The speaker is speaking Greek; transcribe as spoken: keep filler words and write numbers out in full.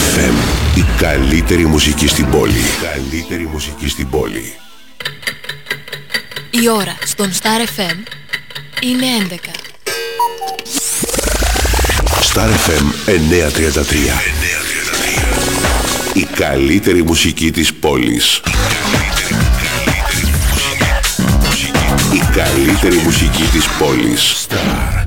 εφ εμ, η καλύτερη μουσική στην πόλη. Η καλύτερη μουσική στην πόλη. Η ώρα στον Star εφ εμ είναι έντεκα. Star εφ εμ εννιακόσια τριάντα τρία. Η καλύτερη μουσική της πόλης. Η καλύτερη μουσική της πόλης. Star.